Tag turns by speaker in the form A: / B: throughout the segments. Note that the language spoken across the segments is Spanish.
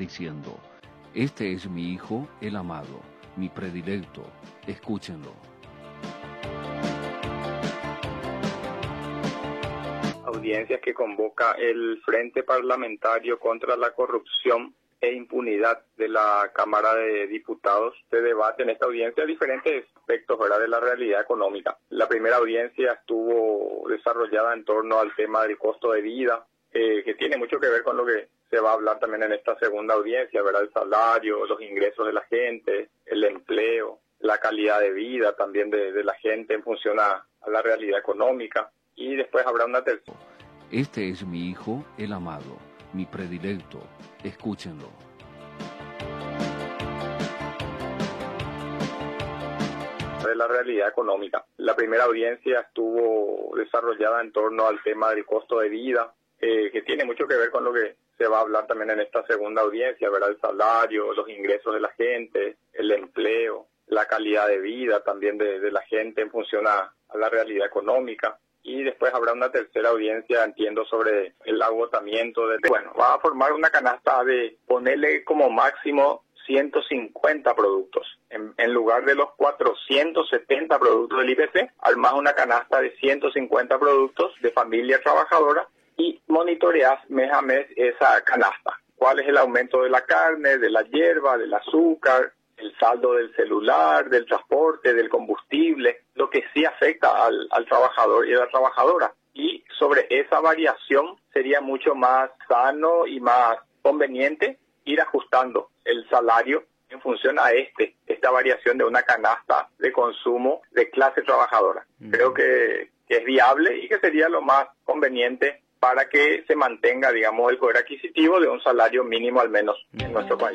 A: diciendo: este es mi hijo, el amado, mi predilecto, escúchenlo.
B: Audiencias que convoca el Frente Parlamentario contra la Corrupción e Impunidad de la Cámara de Diputados. Se debate en esta audiencia diferentes aspectos, ¿verdad?, de la realidad económica. La primera audiencia estuvo desarrollada en torno al tema del costo de vida, que tiene mucho que ver con lo que se va a hablar también en esta segunda audiencia, ¿verdad?, el salario, los ingresos de la gente, el empleo, la calidad de vida también de la gente en función a la realidad económica. Y después habrá una tercera.
A: Este es mi hijo, el amado, mi predilecto, escúchenlo.
B: De la realidad económica. La primera audiencia estuvo desarrollada en torno al tema del costo de vida, que tiene mucho que ver con lo que se va a hablar también en esta segunda audiencia, ¿verdad?, el salario, los ingresos de la gente, el empleo, la calidad de vida también de la gente en función a la realidad económica. Y después habrá una tercera audiencia, entiendo, sobre el agotamiento. Bueno, va a formar una canasta de ponerle como máximo 150 productos. En lugar de los 470 productos del IPC, armás una canasta de 150 productos de familia trabajadora y monitoreás mes a mes esa canasta. ¿Cuál es el aumento de la carne, de la hierba, del azúcar, el saldo del celular, del transporte, del combustible, lo que sí afecta al trabajador y a la trabajadora? Y sobre esa variación sería mucho más sano y más conveniente ir ajustando el salario en función a esta variación de una canasta de consumo de clase trabajadora. Creo que es viable y que sería lo más conveniente para que se mantenga, digamos, el poder adquisitivo de un salario mínimo al menos en nuestro país.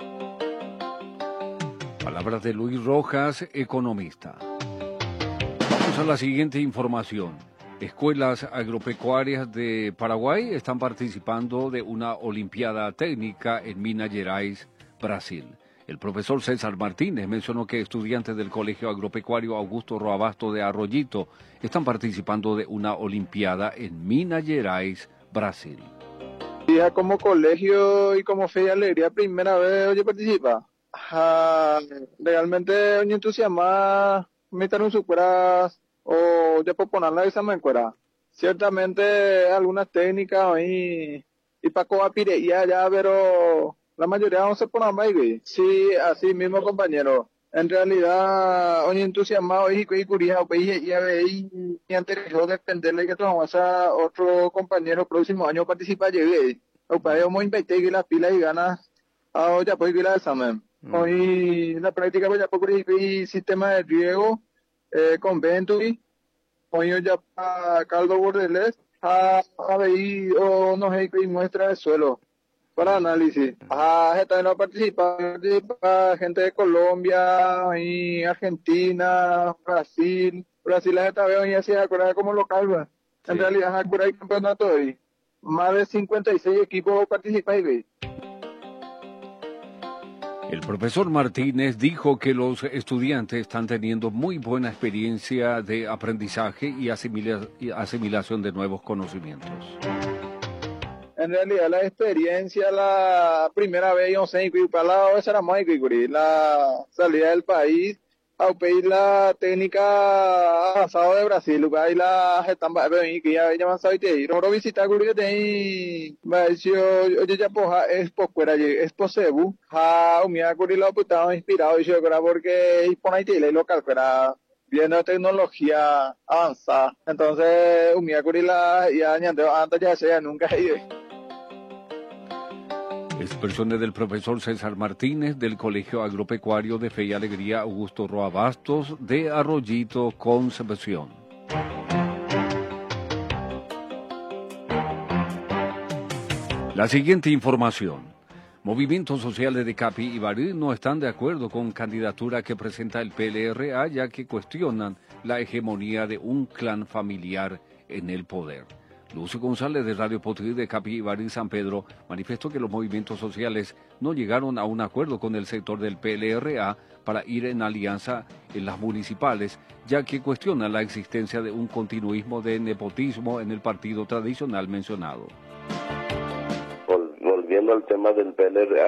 A: Palabras de Luis Rojas, economista. Vamos a la siguiente información. Escuelas agropecuarias de Paraguay están participando de una olimpiada técnica en Minas Gerais, Brasil. El profesor César Martínez mencionó que estudiantes del Colegio Agropecuario Augusto Roabasto de Arroyito están participando de una olimpiada en Minas Gerais, Brasil.
C: Ya como colegio y como fe y alegría, primera vez yo participa. Realmente me entusiasma meter un superas o ya por poner la examen fuera. Ciertamente algunas técnicas y para coapire ya, pero la mayoría no se ponen más. Sí, así mismo, compañero. En realidad, hoy entusiasmado y curioso, y antes de dependerle que tomamos a otro compañero próximo año participa llegué. O para muy invertir las pilas y ganas ya pues la examen. Hoy la práctica ya por el sistema de riego con Venturi. Hoy ya para Caldo Bordeles a ver o no sé qué muestra de suelo para análisis. Gente no participa gente de Colombia y Argentina, Brasil la gente veo y así acuerda como local, ¿verdad? Sí. En realidad acuerda el campeonato hoy. Más de 56 equipos participan ahí.
A: El profesor Martínez dijo que los estudiantes están teniendo muy buena experiencia de aprendizaje y asimilación de nuevos conocimientos.
C: En realidad la experiencia, la primera vez yo sé que para la salida del país, a pedir la técnica avanzada de Brasil, ahí la están que ya avanzado y te ir. No visitar que te yo ya poja es fuera es posebu, mira que lo putado inspirado y yo creo porque y pone ahí te local para viendo tecnología avanzada. Entonces, mira que la ya antes ya sea nunca
A: Expresiones del profesor César Martínez del Colegio Agropecuario de Fe y Alegría Augusto Roabastos de Arroyito, Concepción. La siguiente información. Movimientos sociales de Capi y Barí no están de acuerdo con candidatura que presenta el PLRA, ya que cuestionan la hegemonía de un clan familiar en el poder. Lucio González de Radio Potri de Capi y Barí San Pedro manifestó que los movimientos sociales no llegaron a un acuerdo con el sector del PLRA para ir en alianza en las municipales, ya que cuestionan la existencia de un continuismo de nepotismo en el partido tradicional mencionado.
D: Volviendo al tema del PLRA,